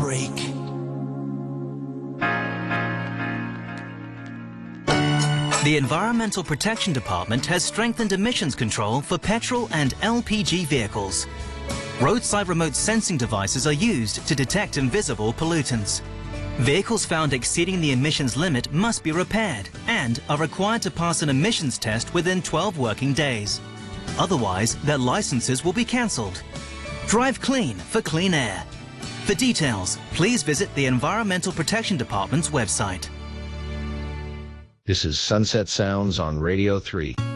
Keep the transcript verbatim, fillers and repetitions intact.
brake. The Environmental Protection Department has strengthened emissions control for petrol and L P G vehicles. Roadside remote sensing devices are used to detect invisible pollutants. Vehicles found exceeding the emissions limit must be repaired and are required to pass an emissions test within twelve working days. Otherwise, their licenses will be cancelled. Drive clean for clean air. For details, please visit the Environmental Protection Department's website. This is Sunset Sounds on Radio three.